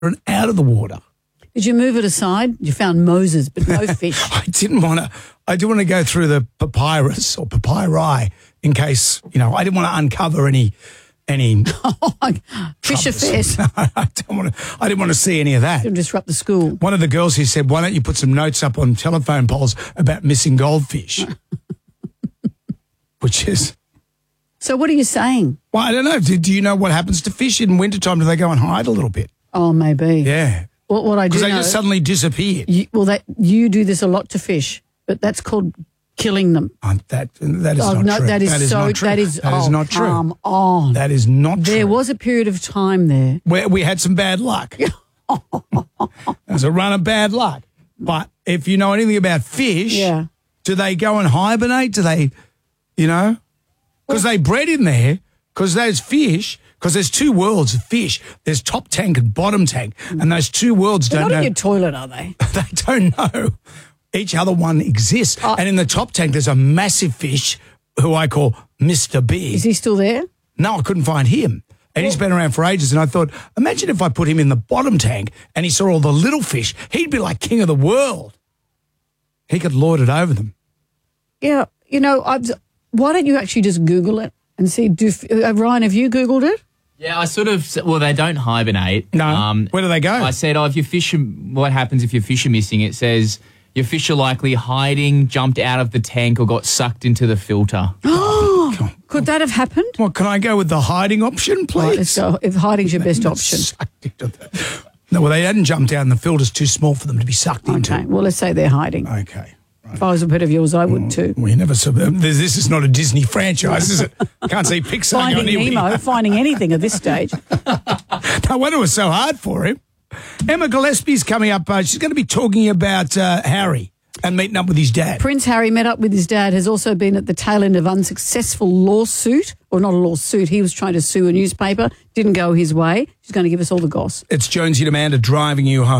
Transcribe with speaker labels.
Speaker 1: and out of the water.
Speaker 2: Did you move it aside? You found Moses, but no fish.
Speaker 1: I didn't want to go through the papyrus or papyri in case, I didn't want to uncover any
Speaker 2: Fish affairs.
Speaker 1: No, I didn't want to see any of that.
Speaker 2: It'll disrupt the school.
Speaker 1: One of the girls here said, why don't you put some notes up on telephone poles about missing goldfish? Which is...
Speaker 2: So what are you saying?
Speaker 1: Well, I don't know. Do you know what happens to fish in wintertime? Do they go and hide a little bit?
Speaker 2: Oh, maybe.
Speaker 1: Yeah.
Speaker 2: What I do
Speaker 1: Because they
Speaker 2: know,
Speaker 1: just suddenly disappear.
Speaker 2: You do this a lot to fish, but that's called killing them.
Speaker 1: That is not true.
Speaker 2: That is
Speaker 1: not true.
Speaker 2: That is
Speaker 1: not true.
Speaker 2: Come on.
Speaker 1: That is not true.
Speaker 2: There was a period of time there
Speaker 1: where we had some bad luck. There's a run of bad luck. But if you know anything about fish, do they go and hibernate? Do they, because they bred in there, because those fish, because there's two worlds of fish. There's top tank and bottom tank, and those two worlds don't know.
Speaker 2: Not in your toilet, are they?
Speaker 1: They don't know. Each other one exists. And in the top tank, there's a massive fish who I call Mr. Big.
Speaker 2: Is he still there?
Speaker 1: No, I couldn't find him. And he's been around for ages. And I thought, imagine if I put him in the bottom tank and he saw all the little fish. He'd be like king of the world. He could lord it over them.
Speaker 2: Yeah. Why don't you actually just Google it and see, Ryan, have you Googled it?
Speaker 3: Yeah, I they don't hibernate.
Speaker 1: No. Where do they go?
Speaker 3: I said, if your fish, what happens if your fish are missing? It says your fish are likely hiding, jumped out of the tank, or got sucked into the filter.
Speaker 2: Oh, could that have happened?
Speaker 1: Well, can I go with the hiding option, please?
Speaker 2: Right, let's go. If hiding's your best option.
Speaker 1: No, they hadn't jumped out and the filter's too small for them to be sucked into.
Speaker 2: Okay, well, let's say they're hiding.
Speaker 1: Okay. Right.
Speaker 2: If I was a pet of yours, I would too.
Speaker 1: We never saw them. This is not a Disney franchise, is it? Can't see Pixar
Speaker 2: Finding Nemo, finding anything at this stage.
Speaker 1: No wonder it was so hard for him. Emma Gillespie's coming up. She's going to be talking about Harry and meeting up with his dad.
Speaker 2: Prince Harry met up with his dad, has also been at the tail end of unsuccessful lawsuit, or not a lawsuit. He was trying to sue a newspaper. Didn't go his way. She's going to give us all the goss.
Speaker 1: It's Jonesy and Amanda driving you home.